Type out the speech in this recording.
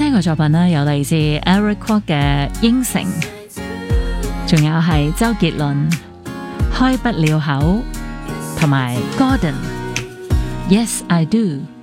一個作品呢，有嚟自 Eric Kwok 嘅《應承》，仲有係周杰倫開不了口，同埋 Gordon Yes I Do。